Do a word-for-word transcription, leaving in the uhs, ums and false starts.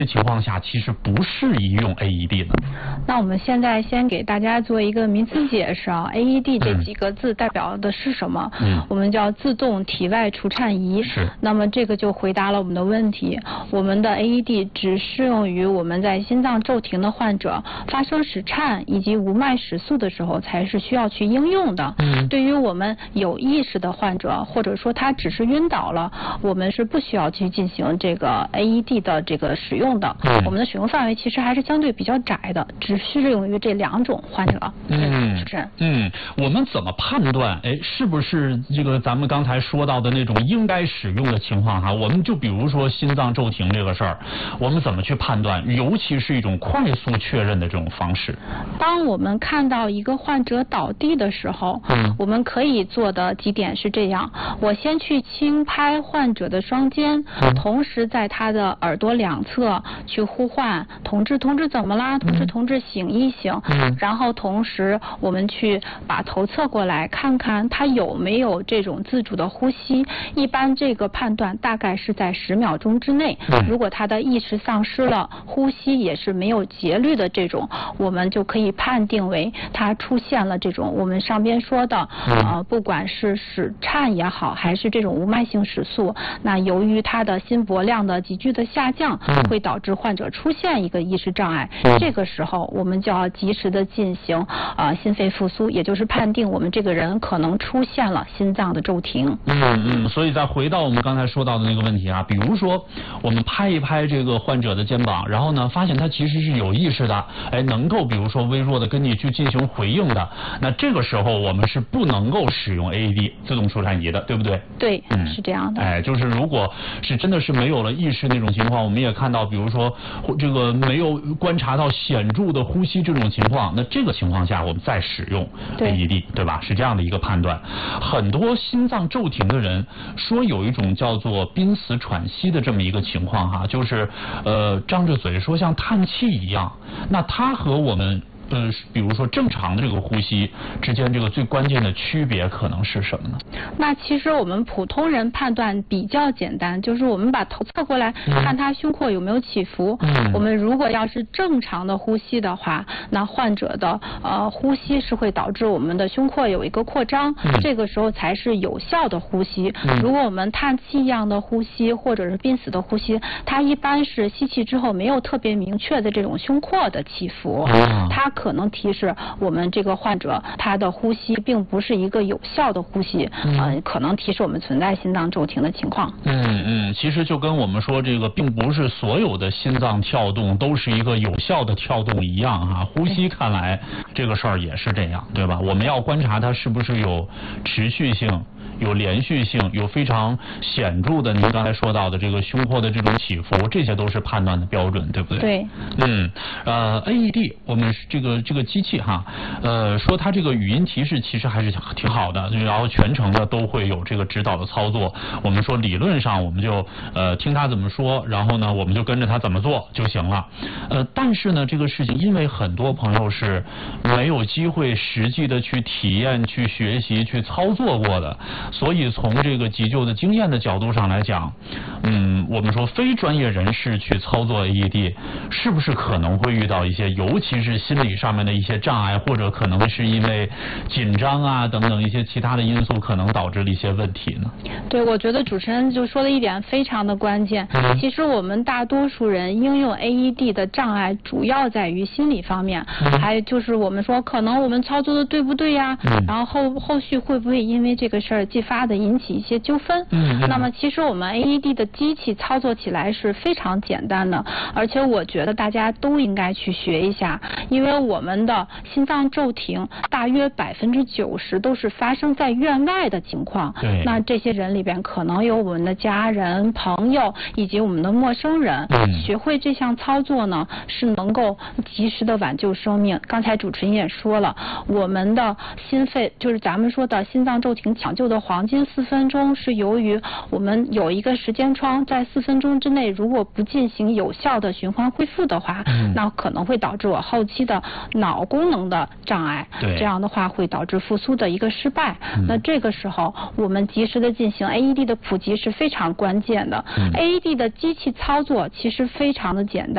情况下其实不适宜用 A E D 呢？ 那我们现在先给大家做一个名词解释啊 ，A E D 这几个字代表的是什么？嗯，我们叫自动体外除颤仪。 是。 那么这个就回答了我们的问题。我们的 A E D 只适用于我们在心脏骤停的患者发生室颤以及无脉室速的时候才是需要去应用的。嗯。对于我们有意识的患者，或者说他只是晕倒了，我们是不需要去进行这个 A E D 的这个使用的。嗯。我们的使用范围其实还是相对比较窄的，只适用于这两种患者。 嗯， 是。 嗯，我们怎么判断？哎，是不是这个咱们刚才说到的那种应该使用的情况哈？我们就比如说心脏骤停这个事儿，我们怎么去判断？尤其是一种快速确认的这种方式。 当我们看到一个患者倒地的时候，嗯，我们可以做的几点是这样：我先去轻拍患者的双肩，嗯，同时在他的耳朵两侧去呼唤同志同志怎么啦？同志同志醒一醒。嗯。然后同时我们去把头侧过来看看他有没有这种自主的呼吸。一般这个判断大概是在十秒钟之内。嗯。如果他的意识丧失了，呼吸也是没有节律的这种，我们就可以判定为他出现了这种我们上边说的，呃，不管是室颤也好，还是这种无脉性室速，那由于他的心搏量的急剧的下降，会导致患者出现一个意识障碍。这个时候我们就要及时的进行呃心肺复苏，也就是判定我们这个人可能出现了心脏的骤停。 嗯嗯，所以再回到我们刚才说到的那个问题啊，比如说我们拍一拍这个患者的肩膀，然后呢发现他其实是有意识的，哎，能够比如说微弱的跟你去进行回应的，那这个时候我们是不能够使用 A E D 自动除颤仪的，对不对？ 对，嗯，是这样的。 哎，就是如果是真的是没有了意识那种情况，我们也看到，比如说这个没有观察到显著的呼吸这种情况，那这个情况下我们再使用 A E D， 对吧？是这样的一个判断。很多心脏骤停的人说有一种叫做濒死喘息的这么一个情况哈，就是呃张着嘴说像叹气一样，那它和我们呃，比如说正常的这个呼吸之间，这个最关键的区别可能是什么呢？ 那其实我们普通人判断比较简单，就是我们把头侧过来，嗯，看他胸廓有没有起伏。嗯，我们如果要是正常的呼吸的话，那患者的呃呼吸是会导致我们的胸廓有一个扩张，嗯，这个时候才是有效的呼吸。嗯，如果我们叹气一样的呼吸或者是濒死的呼吸，它一般是吸气之后没有特别明确的这种胸廓的起伏，嗯，它可能提示我们这个患者他的呼吸并不是一个有效的呼吸，嗯，呃，可能提示我们存在心脏骤停的情况。 嗯嗯，其实就跟我们说这个并不是所有的心脏跳动都是一个有效的跳动一样哈，呼吸看来这个事儿也是这样，对吧？我们要观察它是不是有持续性。有连续性，有非常显著的您刚才说到的这个胸廓的这种起伏，这些都是判断的标准，对不对？ 对。 嗯，呃 ，A E D 我们这个这个机器哈，呃，说它这个语音提示其实还是挺好的，然后全程的都会有这个指导的操作。我们说理论上我们就呃听他怎么说，然后呢我们就跟着他怎么做就行了。呃，但是呢这个事情因为很多朋友是没有机会实际的去体验、去学习、去操作过的。所以从这个急救的经验的角度上来讲，嗯，我们说非专业人士去操作 A E D， 是不是可能会遇到一些，尤其是心理上面的一些障碍，或者可能是因为紧张啊等等一些其他的因素，可能导致了一些问题呢？ 对，我觉得主持人就说的一点非常的关键。嗯、其实我们大多数人应用 A E D 的障碍主要在于心理方面，嗯、还有就是我们说可能我们操作的对不对呀？嗯、然后后后续会不会因为这个事儿继发的引起一些纠纷。嗯，那么其实我们 A E D 的机器操作起来是非常简单的，而且我觉得大家都应该去学一下，因为我们的心脏骤停大约百分之九十都是发生在院外的情况。 对， 那这些人里边可能有我们的家人、朋友以及我们的陌生人。嗯，学会这项操作呢，是能够及时的挽救生命。刚才主持人也说了，我们的心肺就是咱们说的心脏骤停抢救的黄金四分钟，是由于我们有一个时间窗，在四分钟之内如果不进行有效的循环恢复的话，嗯、那可能会导致我后期的脑功能的障碍，这样的话会导致复苏的一个失败。嗯、那这个时候我们及时的进行 A E D 的普及是非常关键的。嗯、A E D 的机器操作其实非常的简单。